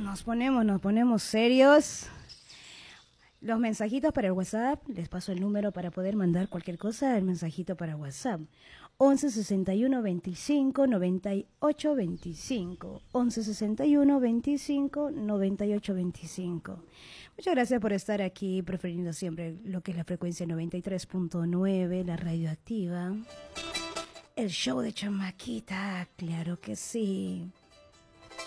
nos ponemos serios. Los mensajitos para el WhatsApp, les paso el número para poder mandar cualquier cosa, el mensajito para WhatsApp. 11 61 25 98 25. 11 61 25 98 25. Muchas gracias por estar aquí, prefiriendo siempre lo que es la frecuencia 93.9, la radioactiva. El show de Chamaquita, claro que sí.